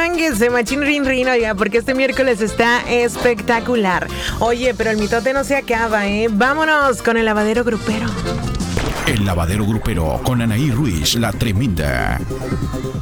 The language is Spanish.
Relájense, machín rin rin, oiga, porque este miércoles está espectacular. Oye, pero el mitote no se acaba, ¿eh? Vámonos con el lavadero grupero. El lavadero grupero con Anaí Ruiz, la tremenda.